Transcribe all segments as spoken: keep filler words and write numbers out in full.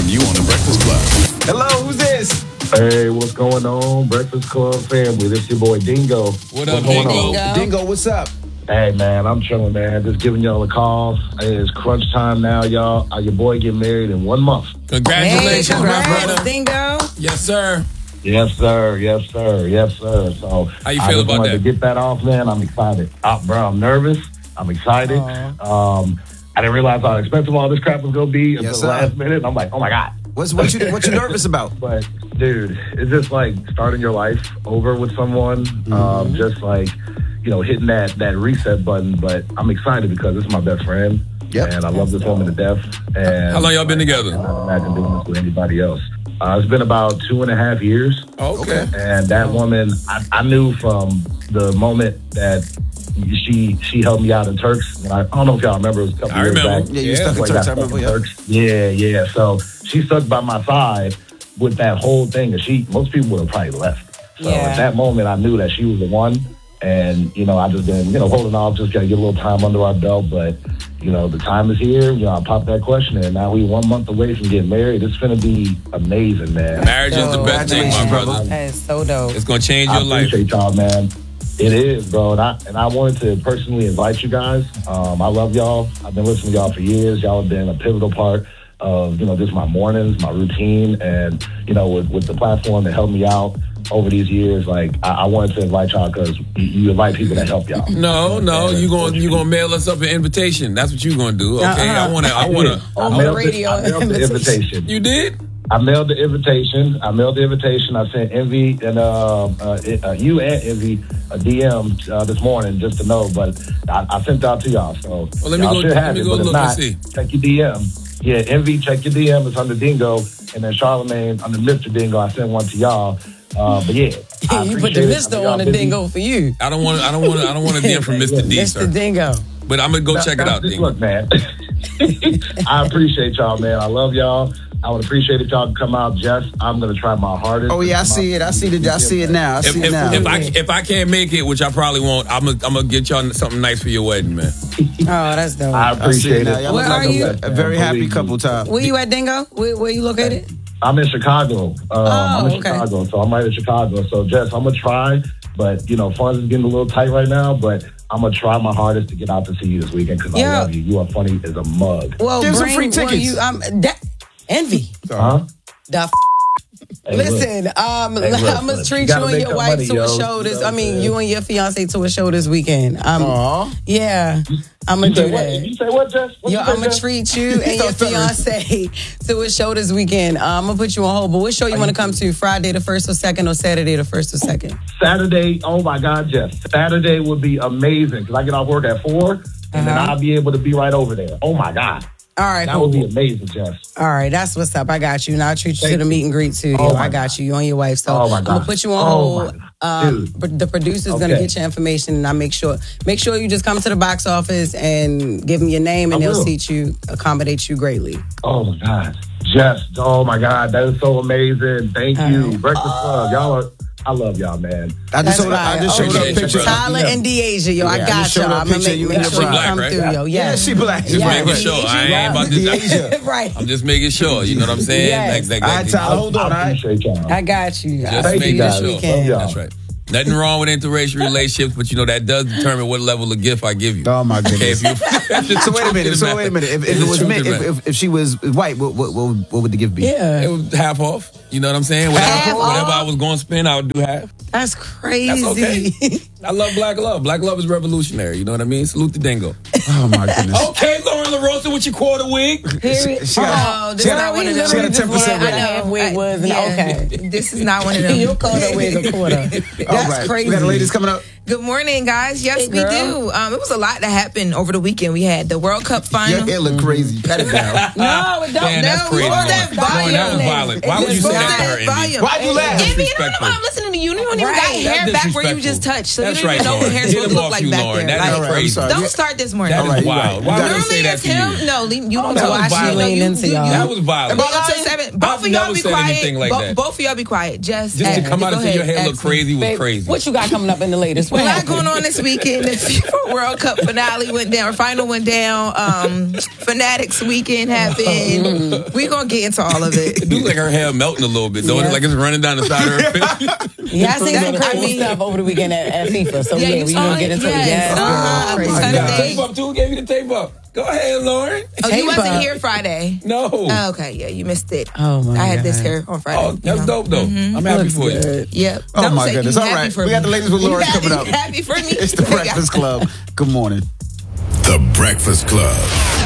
from you on the Breakfast Club. Hello, who's this? Hey, what's going on, Breakfast Club family? This your boy Dingo. What up, what's going Dingo? on? Dingo, what's up? Hey, man, I'm chilling, man. Just giving y'all a call. It's crunch time now, y'all. Uh, your boy get married in one month. Congratulations, Hey, my congrats, brother. Dingo. Yes, sir. Yes, sir. Yes, sir. Yes, sir. So How you I feel just about wanted that? to get that off, man. I'm excited. Uh, bro, I'm nervous. I'm excited. Um, I didn't realize how expensive all this crap was going to be until Yes, the sir. last minute. I'm like, oh, my God. What's what you what you nervous about? But, dude, it's just like starting your life over with someone. Mm-hmm. Um, just like, you know, hitting that, that reset button. But I'm excited because this is my best friend. Yep. And I love this woman to death. And How long y'all been together? I cannot imagine doing this with anybody else. Uh, it's been about two and a half years. Okay. And that woman, I, I knew from the moment that she she helped me out in Turks. And I, I don't know if y'all remember, it was a couple I years remember. back. Yeah, you Yeah, stuck in Like, Turks, got I remember, stuck in yeah. Turks. Yeah, yeah. So she stuck by my side with that whole thing. And she, most people would have probably left. So Yeah. at that moment, I knew that she was the one. And, you know, I just been, you know, holding off, just got to get a little time under our belt. But, you know, the time is here. You know, I popped that question, and now we one month away from getting married. It's going to be amazing, man. Marriage is the best thing, my brother. That is so dope. It's going to change I your life. appreciate y'all, man. It is, bro. And I, and I wanted to personally invite you guys. Um, I love y'all. I've been listening to y'all for years. Y'all have been a pivotal part of, you know, just my mornings, my routine. And, you know, with, with the platform that helped me out over these years, like, I, I wanted to invite y'all because you, you invite people that help y'all. No, no, you going you gonna mail us up an invitation. That's what you gonna do. Okay, Uh-uh. I wanna, I wanna. I On mailed the it- radio I mailed the invitation. You did? I mailed the invitation. I mailed the invitation. I sent Envy and uh, uh, uh, you and Envy a D M uh, this morning just to know, but I, I sent it out to y'all. So Well, let me y'all go- should let have me it, go but if look and not, see. check your D M. Yeah, Envy, check your D M. It's under Dingo, and then Charlamagne under Mister Dingo. I sent one to y'all. Uh, but yeah, I You put appreciate the it. I Mister know y'all on the busy. Dingo for you. I don't want, I don't want, I don't want a D M from Mister D, Mister sir. Dingo. But I'm gonna go check it Now, out, just Dingo. Look, man, I appreciate y'all, man. I love y'all. I would appreciate if y'all could come out, Jess. I'm gonna try my hardest. Oh yeah, I to come see out it. I see it. I see it now. I If, see it if, now. if I if I can't make it, which I probably won't, I'm gonna I'm gonna get y'all something nice for your wedding, man. Oh, that's dope. I I see appreciate it now. it. Y'all Where look like are you? a, a very happy Believe me. couple, Tom. Where you at, Dingo? Where, where you located? I'm in Chicago. Um, I'm in Oh, okay. Chicago, so I'm right in Chicago. So, Jess, I'm gonna try, but you know, funds is getting a little tight right now. But I'm gonna try my hardest to get out to see you this weekend because I Yeah. love you. You are funny as a mug. Well, Give some bring, free well, tickets. you, um, that, Envy. Huh? The f- Hey, look. Listen, um, Hey, look, I'm gonna look, treat you you, gotta and make your that wife money, to yo. a show You this. know I what mean, I'm you and your fiance to a show this weekend. Um, Aw. yeah, I'm gonna You say do what? that. You say what, Jess? What Yo, you say, I'm gonna Jess? treat you and your fiance to a show this weekend. Uh, I'm gonna put you on hold. But what show you want to come to? Friday the first or second, or Saturday the first or second? Saturday. Oh my God, Jess. Saturday would be amazing because I get off work at four, and then Uh-huh. I'll be able to be right over there. Oh my God, All right, that cool. would be amazing, Jess. All right, that's what's up. I got you. Now I'll treat you Thank to the you. meet and greet too. Oh, Yo, my I got God. you. You and your wife. So Oh, my I'm gonna God. put you on Oh, hold. my Uh, Dude. but the producer's gonna Okay. get your information, and I make sure make sure you just come to the box office and give them your name, and I they'll will. seat you, accommodate you greatly. Oh my God, Jess. Oh my God, that is so amazing. Thank All you, right. Breakfast Club. Y'all are. I love y'all, man. I just That's showed, I right. just showed Okay. a picture. Brother. Tyler and DeAsia, yo, I Yeah, I got just showed y'all. her a I'm gonna picture make, of you make and your sure you bride. come Black, through, right? yo. Yeah, Yes. she black. Just Yeah. making sure. I ain't about to. DeAsia. right. I'm just making sure. You know what I'm saying? Yes. Like, like, All like, right, Tyler, hold on. All I right. appreciate y'all. I got you. Just I'll Thank see making you guys. sure. Love weekend. y'all. That's right. Nothing wrong with interracial relationships, but you know that does determine what level of gift I give you. Oh my Okay, goodness. if you, So wait a minute. So wait a minute. If, if it was me, if, if, if she was white, what, what what what would the gift be? Yeah. it was half off. You know what I'm saying? Whatever, Half whatever off? I was going to spend, I would do half. That's crazy. That's okay. I love black love. Black love is revolutionary. You know what I mean? Salute the dingo. Oh my goodness. Okay, Lauren LaRosa with your quarter wig. Period. She- she got- oh, she got- not one of she them. got a ten percent I rate. know half wig was. And Yeah. Okay. This is not one of them. Your quarter wig a quarter. All That's right. crazy. We got the ladies coming up. Good morning, guys. Yes, Hey, we girl. do. Um, it was a lot that happened over the weekend. We had the World Cup final. Your hair look crazy. Pat it down. No, it don't. Man, that's no, crazy. more Lauren. that Lauren, that was volume. violent. Why would you It's say more that to her, that Envy? volume. Why'd you laugh? Envy, you don't know Disrespectful. why I'm listening to you. You don't even Right. got hair That's back where you disrespectful. just touched. So That's you don't right, even know what Lauren. hair's Get supposed him to look off like you, back Lauren. there. That is Like, I'm crazy. sorry. don't start this morning. That All is right, you wild. right. Why would You you Normally say that it's to you? him. No, leave- you don't that was watch. violent. You know, Lean you, into you, y'all. you, That was violent. Both of I've seven. Both of y'all never be said quiet. anything like Bo- that. Both of y'all be quiet. Just, Just to ask. come out Go and say your ahead, hair look ask me. crazy was Babe, crazy. what you got coming up in the latest? A lot going on this weekend. The FIFA World Cup finale went down, or final went down. Um, Fanatics weekend happened. We're going to get into all of it. It looks like her hair melting a little bit, though. Yeah. It's like it's running down the side of her face. Yeah, I seen some I cool mean- stuff over the weekend at, at FIFA. So Yeah, yeah, you we saw gonna it? get into Yes. it. Yes, Uh-huh. girl. I'm Crazy. excited. Tape up, too. Gave you the tape up. Go ahead, Lauren. Oh, you Tape wasn't up. here Friday. No. Oh, okay, yeah, you missed it. Oh, my I had this God. here on Friday. Oh, that's you know. dope, though. I'm happy for you. Yep. Oh, Don't my say goodness. you All happy right. for We me. got the ladies with You Lauren happy- coming up. you Happy for me? It's the Breakfast Club. Good morning. The Breakfast Club.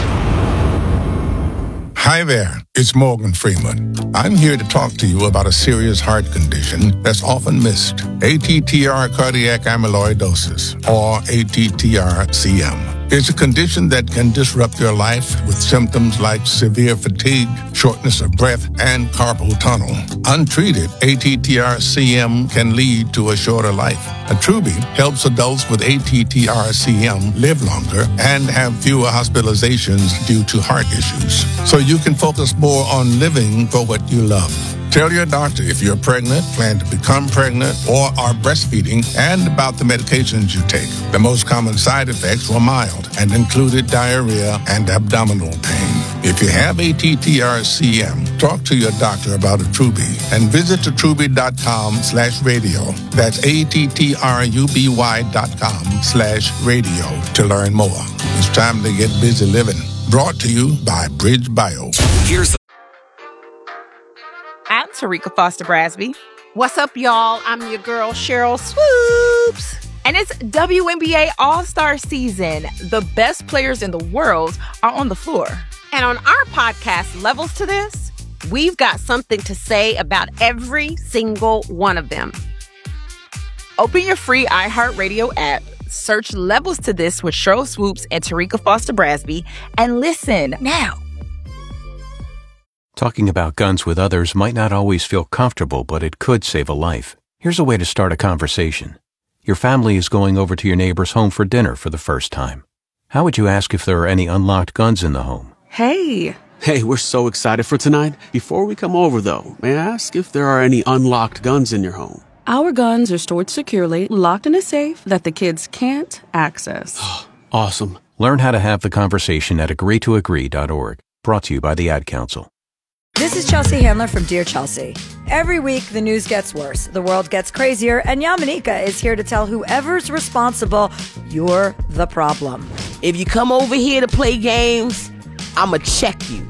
Hi there, it's Morgan Freeman. I'm here to talk to you about a serious heart condition that's often missed. A T T R cardiac amyloidosis, or A T T R C M. It's a condition that can disrupt your life with symptoms like severe fatigue, shortness of breath, and carpal tunnel. Untreated, A T T R C M can lead to a shorter life. Attruby helps adults with A T T R C M live longer and have fewer hospitalizations due to heart issues. So you can focus more on living for what you love. Tell your doctor if you're pregnant, plan to become pregnant, or are breastfeeding, and about the medications you take. The most common side effects were mild and included diarrhea and abdominal pain. If you have A T T R C M, talk to your doctor about Attruby and visit attruby.com slash radio. That's A-T-T-R-U-B-Y dot com slash radio to learn more. It's time to get busy living. Brought to you by Bridge Bio. Here's the I'm Tarika Foster Brasby. What's up, y'all? I'm your girl, Cheryl Swoops. And it's W N B A All-Star Season. The best players in the world are on the floor. And on our podcast, Levels to This, we've got something to say about every single one of them. Open your free iHeartRadio app, search Levels to This with Cheryl Swoops and Tarika Foster Brasby, and listen now. Talking about guns with others might not always feel comfortable, but it could save a life. Here's a way to start a conversation. Your family is going over to your neighbor's home for dinner for the first time. How would you ask if there are any unlocked guns in the home? Hey. Hey, we're so excited for tonight. Before we come over, though, may I ask if there are any unlocked guns in your home? Our guns are stored securely, locked in a safe that the kids can't access. Awesome. Learn how to have the conversation at agree to agree dot org. Brought to you by the Ad Council. This is Chelsea Handler from Dear Chelsea. Every week, the news gets worse, the world gets crazier, and Yamanika is here to tell whoever's responsible, you're the problem. If you come over here to play games, I'ma check you,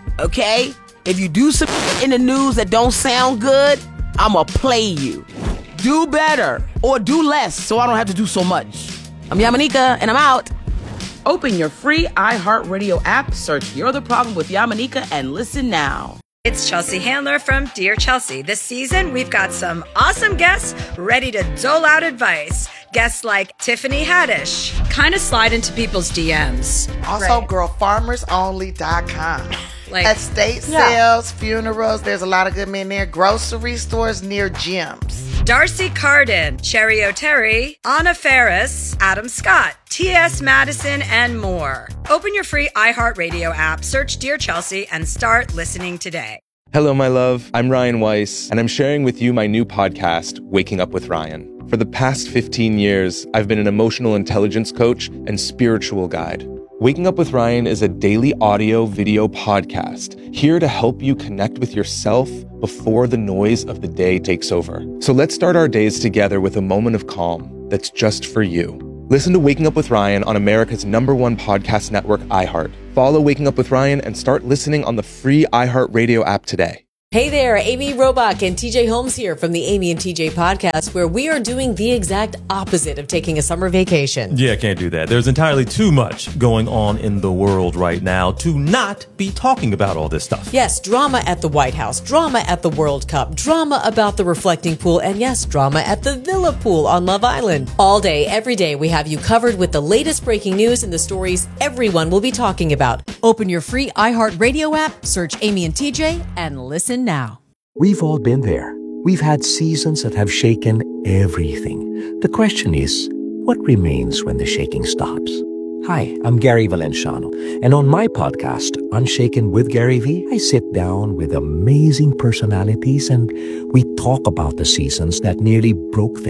okay? If you do some in the news that don't sound good, I'ma play you. Do better, or do less, so I don't have to do so much. I'm Yamanika, and I'm out. Open your free iHeartRadio app, search You're the Problem with Yamanika, and listen now. It's Chelsea Handler from Dear Chelsea. This season, we've got some awesome guests ready to dole out advice. Guests like Tiffany Haddish, kind of slide into people's D Ms. Also, Right. girl farmers only dot com. Like- Estate Yeah. sales, funerals, there's a lot of good men there. Grocery stores near gyms. Darcy Carden, Cherry O'Terry, Anna Ferris, Adam Scott, T S Madison, and more. Open your free iHeartRadio app, search Dear Chelsea, and start listening today. Hello, my love. I'm Ryan Weiss, and I'm sharing with you my new podcast, Waking Up with Ryan. For the past fifteen years, I've been an emotional intelligence coach and spiritual guide. Waking Up with Ryan is a daily audio video podcast here to help you connect with yourself before the noise of the day takes over. So let's start our days together with a moment of calm that's just for you. Listen to Waking Up with Ryan on America's number one podcast network, iHeart. Follow Waking Up with Ryan and start listening on the free iHeartRadio app today. Hey there, Amy Robach and T J Holmes here from the Amy and T J podcast, where we are doing the exact opposite of taking a summer vacation. Yeah, can't do that. There's entirely too much going on in the world right now to not be talking about all this stuff. Yes, drama at the White House, drama at the World Cup, drama about the reflecting pool, and yes, drama at the Villa pool on Love Island. All day, every day, we have you covered with the latest breaking news and the stories everyone will be talking about. Open your free iHeartRadio app, search Amy and T J, and listen now. We've all been there. We've had seasons that have shaken everything. The question is, what remains when the shaking stops? Hi, I'm Gary Valenciano, and on my podcast, Unshaken with Gary V, I sit down with amazing personalities and we talk about the seasons that nearly broke them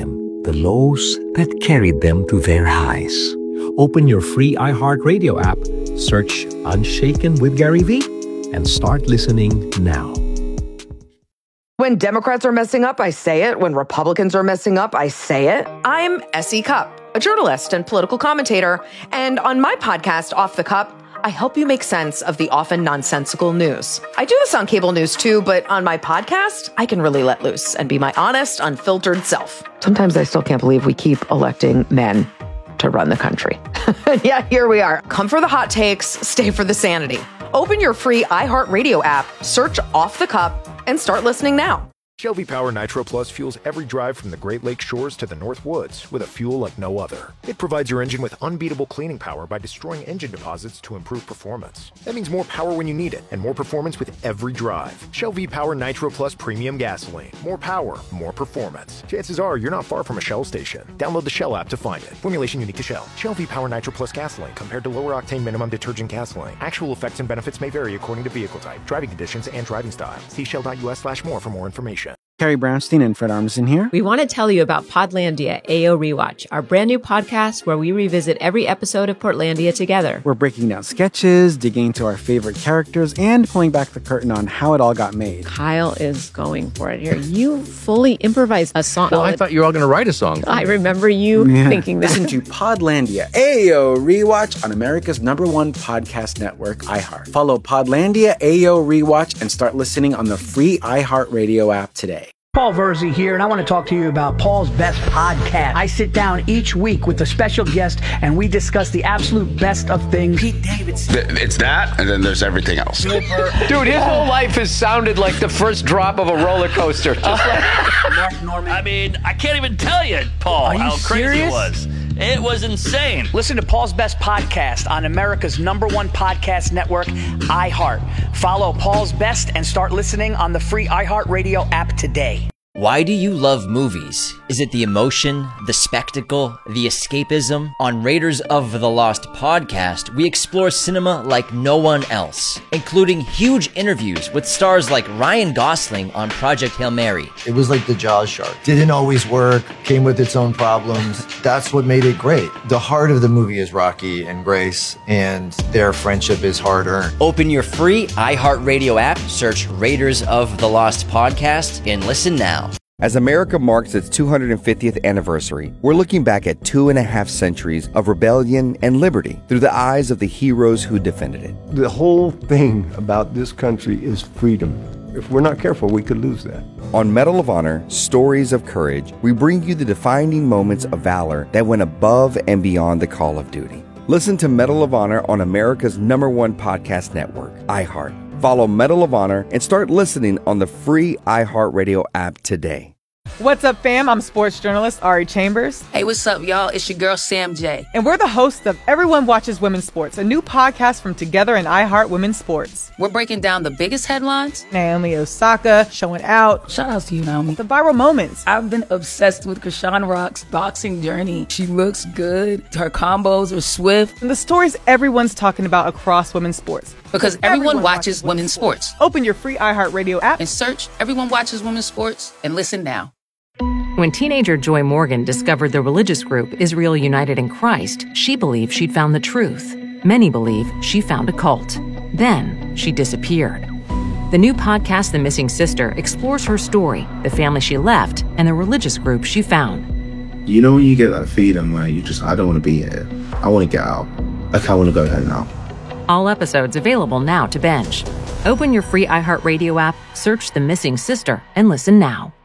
the lows that carried them to their highs. Open your free iHeartRadio app, search Unshaken with Gary Vee, and start listening now. When Democrats are messing up, I say it. When Republicans are messing up, I say it. I'm S E Cupp, a journalist and political commentator. And on my podcast, Off the Cup, I help you make sense of the often nonsensical news. I do this on cable news too, but on my podcast, I can really let loose and be my honest, unfiltered self. Sometimes I still can't believe we keep electing men to run the country. Yeah, here we are. Come for the hot takes, stay for the sanity. Open your free iHeartRadio app, search Off the Cup, and start listening now. Shell V-Power Nitro Plus fuels every drive from the Great Lakes shores to the North Woods with a fuel like no other. It provides your engine with unbeatable cleaning power by destroying engine deposits to improve performance. That means more power when you need it and more performance with every drive. Shell V-Power Nitro Plus Premium Gasoline. More power, more performance. Chances are you're not far from a Shell station. Download the Shell app to find it. Formulation unique to Shell. Shell V-Power Nitro Plus Gasoline compared to lower octane minimum detergent gasoline. Actual effects and benefits may vary according to vehicle type, driving conditions, and driving style. See shell.us slash more for more information. Carrie Brownstein and Fred Armisen here. We want to tell you about Podlandia A O Rewatch, our brand new podcast where we revisit every episode of Portlandia together. We're breaking down sketches, digging into our favorite characters, and pulling back the curtain on how it all got made. Kyle is going for it here. You fully improvised a song. Well, I thought you were all going to write a song. I remember you yeah. thinking that. Listen to Podlandia A O Rewatch on America's number one podcast network, iHeart. Follow Podlandia A O Rewatch and start listening on the free iHeartRadio app today. Paul Verzi here, and I want to talk to you about Paul's Best Podcast. I sit down each week with a special guest, and we discuss the absolute best of things. Pete Davidson. It's that, and then there's everything else. Dude, his whole life has sounded like the first drop of a roller coaster. Just like Mark Norman. I mean, I can't even tell you, Paul, how crazy serious? it was. It was insane. Listen to Paul's Best Podcast on America's number one podcast network, iHeart. Follow Paul's Best and start listening on the free iHeartRadio app today. Why do you love movies? Is it the emotion, the spectacle, the escapism? On Raiders of the Lost podcast, we explore cinema like no one else, including huge interviews with stars like Ryan Gosling on Project Hail Mary. It was like the Jaws shark. Didn't always work, came with its own problems. That's what made it great. The heart of the movie is Rocky and Grace, and their friendship is hard-earned. Open your free iHeartRadio app, search Raiders of the Lost podcast, and listen now. As America marks its two hundred fiftieth anniversary, we're looking back at two and a half centuries of rebellion and liberty through the eyes of the heroes who defended it. The whole thing about this country is freedom. If we're not careful, we could lose that. On Medal of Honor, Stories of Courage, we bring you the defining moments of valor that went above and beyond the call of duty. Listen to Medal of Honor on America's number one podcast network, iHeart. Follow Medal of Honor and start listening on the free iHeartRadio app today. What's up, fam? I'm sports journalist Ari Chambers. Hey, what's up, y'all? It's your girl, Sam J. And we're the hosts of Everyone Watches Women's Sports, a new podcast from Together and iHeart Women's Sports. We're breaking down the biggest headlines. Naomi Osaka showing out. Shout out to you, Naomi. The viral moments. I've been obsessed with Krishan Rock's boxing journey. She looks good. Her combos are swift. And the stories everyone's talking about across women's sports. Because everyone, everyone watches, watches women's sports. sports. Open your free iHeartRadio app and search Everyone Watches Women's Sports and listen now. When teenager Joy Morgan discovered the religious group Israel United in Christ, she believed she'd found the truth. Many believe she found a cult. Then she disappeared. The new podcast, The Missing Sister, explores her story, the family she left, and the religious group she found. You know when you get that feeling where you just, I don't want to be here. I want to get out. Like, I want to go home now. All episodes available now to binge. Open your free iHeartRadio app, search The Missing Sister, and listen now.